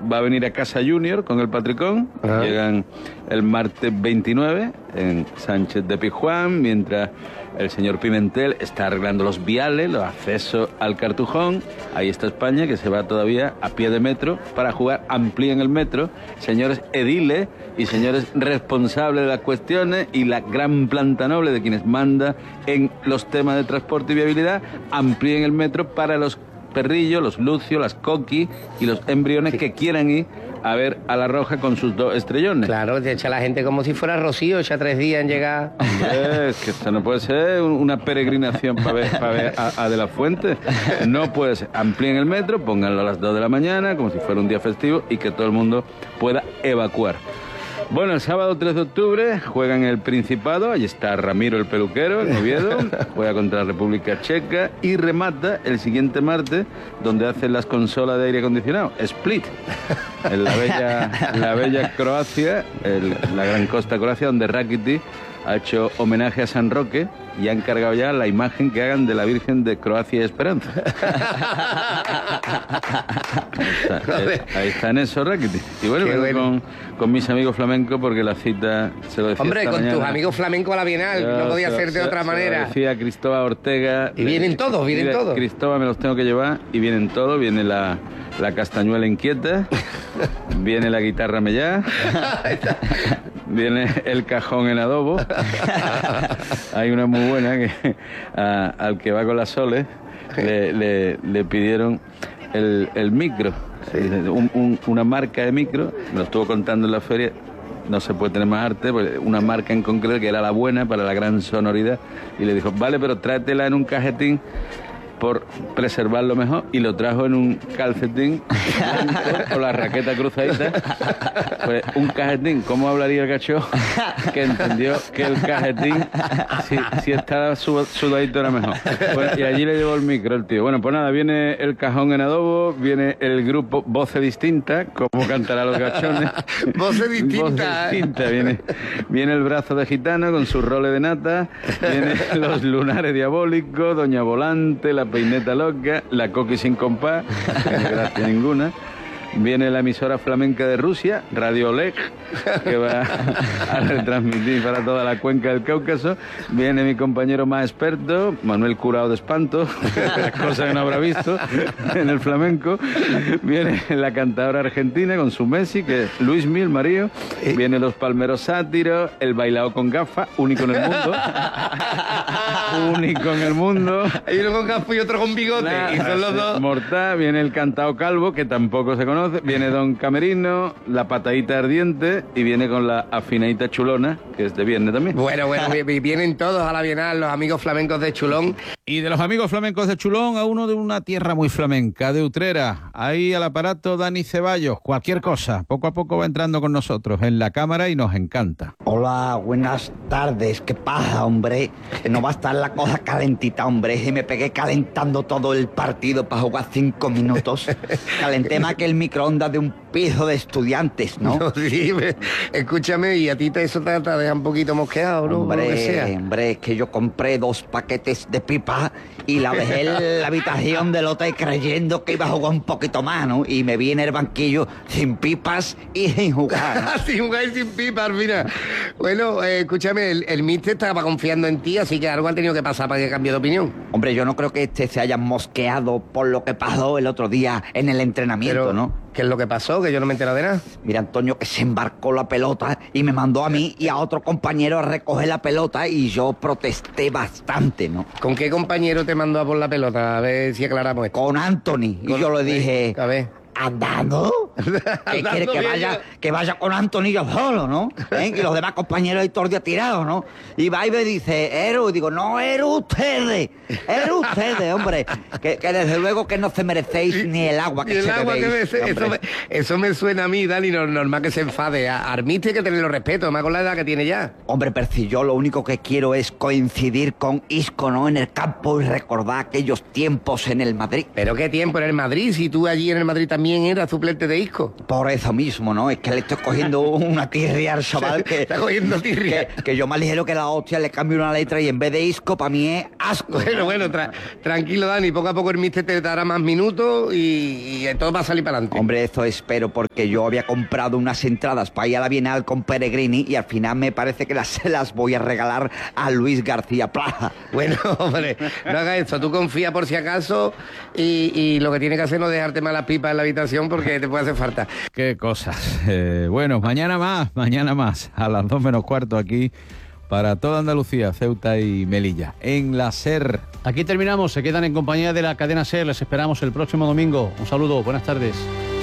va a venir a Casa Junior con el Patricón. Llegan el martes 29 en Sánchez de Pizjuán, mientras el señor Pimentel está arreglando los viales, los accesos al Cartujón. Ahí está España, que se va todavía a pie de metro para jugar. Amplíen el metro, señores ediles y señores responsables de las cuestiones y la gran planta noble de quienes manda en los temas de transporte y viabilidad. Amplíen el metro para los perrillos, los lucios, las coquis y los embriones que quieran ir a ver a la Roja con sus 2 estrellones. Claro, te echa la gente como si fuera Rocío, echa 3 días en llegar. Es que esto no puede ser una peregrinación para ver a De la Fuente. No puede ser. Amplíen el metro, pónganlo a las 2 de la mañana, como si fuera un día festivo, y que todo el mundo pueda evacuar. Bueno, el sábado 3 de octubre juegan el Principado, allí está Ramiro el peluquero, en Oviedo, juega contra la República Checa y remata el siguiente martes, donde hacen las consolas de aire acondicionado, Split, en la bella Croacia, la gran costa Croacia, donde Rakitic ha hecho homenaje a San Roque y ha encargado ya la imagen que hagan de la Virgen de Croacia y Esperanza. Ahí está en eso, Rakitic. Y bueno, con mis amigos flamencos, porque la cita se lo decía. Hombre, esta con mañana. Tus amigos flamencos a la Bienal, no podía ser de otra manera. Decía Cristóbal Ortega. Y vienen todos. Cristóbal, me los tengo que llevar, y vienen todos. Viene la castañuela inquieta, viene la guitarra mellá, viene el cajón en adobo. Hay una muy buena que al que va con las soles le pidieron el micro, una marca de micro, me lo estuvo contando en la feria. No se puede tener más arte, pues una marca en concreto que era la buena para la gran sonoridad, y le dijo, vale, pero tráetela en un cajetín por preservarlo mejor, y lo trajo en un calcetín blanco, con la raqueta cruzadita. Pues un cajetín, ¿cómo hablaría el cachorro? Que entendió que el cajetín, si estaba sudadito, era mejor. Pues, y allí le llevó el micro el tío. Bueno, pues nada, viene el cajón en adobo, viene el grupo Voces Distintas, como cantará los gachones. Voces Distintas. Viene el brazo de gitano con su role de nata, vienen los lunares diabólicos, Doña Volante, la peineta loca, la coqui sin compás, que no gracia ninguna. Viene la emisora flamenca de Rusia, Radio Oleg, que va a retransmitir para toda la cuenca del Cáucaso. Viene mi compañero más experto, Manuel Curao de Espanto, cosa que no habrá visto en el flamenco. Viene la cantadora argentina con su Messi, que es Luis Mil, marido. Viene los palmeros sátiros, el bailao con gafas, único en el mundo. Único en el mundo. Hay uno con gafas y otro con bigote, y son los dos. Mortal, viene el cantao calvo, que tampoco se conoce. Viene Don Camerino, la patadita ardiente, y viene con la afinadita chulona, que es de viernes también. Bueno, vienen todos a la Bienal, los amigos flamencos de Chulón. Y de los amigos flamencos de Chulón a uno de una tierra muy flamenca, de Utrera. Ahí al aparato Dani Ceballos, cualquier cosa. Poco a poco va entrando con nosotros en la cámara y nos encanta. Hola, buenas tardes. ¿Qué pasa, hombre? Que no va a estar la cosa calentita, hombre. Y me pegué calentando todo el partido para jugar 5 minutos. Calenté más que el microondas de un piso de estudiantes, ¿no? No, sí, escúchame, y a ti eso te deja un poquito mosqueado, ¿no? Hombre, es que yo compré 2 paquetes de pipa y la dejé en la habitación del hotel creyendo que iba a jugar un poquito más, ¿no? Y me vi en el banquillo sin pipas y sin jugar, ¿no? Sin jugar y sin pipas, mira. Bueno, escúchame, el míster estaba confiando en ti, así que algo ha tenido que pasar para que cambie de opinión. Hombre, yo no creo que se haya mosqueado por lo que pasó el otro día en el entrenamiento, Pero, ¿no? ¿qué es lo que pasó? Que yo no me he enterado de nada. Mira, Antonio, que se embarcó la pelota y me mandó a mí y a otro compañero a recoger la pelota, y yo protesté bastante, ¿no? ¿Con qué compañero te mandó a por la pelota? A ver si aclaramos esto. Con Anthony. Y yo le dije... A ver. ¿Andando? ¿Qué quiere que vaya con Anthony yo solo, no? Y los demás compañeros ahí todo el día tirados, ¿no? Y va y me dice, Eru, y digo, no, Eru ustedes, hombre, que desde luego que no se merecéis ni el agua que se bebéis. Eso me suena a mí, Dani, normal que se enfade. Armiste que tenerlo respeto, más con la edad que tiene ya. Hombre, Percy, yo lo único que quiero es coincidir con Isco, ¿no? En el campo, y recordar aquellos tiempos en el Madrid. ¿Pero qué tiempo en el Madrid? Si tú allí en el Madrid también eras suplente de Isco. disco. Por eso mismo, ¿no? Es que le estoy cogiendo una tirria al chaval que... Está cogiendo tirria. Que yo más ligero que la hostia le cambio una letra y en vez de isco, para mí es asco. Bueno, tranquilo, Dani, poco a poco el míster te dará más minutos y todo va a salir para adelante. Hombre, eso espero, porque yo había comprado unas entradas para ir a la Bienal con Peregrini y al final me parece que se las voy a regalar a Luis García Plaza. Bueno, hombre, no hagas esto, tú confía por si acaso y lo que tienes que hacer es no dejarte malas pipas en la habitación porque te puede hacer falta. Qué cosas. Bueno, mañana más, a las 2 menos cuarto aquí, para toda Andalucía, Ceuta y Melilla, en la SER. Aquí terminamos, se quedan en compañía de la cadena SER, les esperamos el próximo domingo. Un saludo, buenas tardes.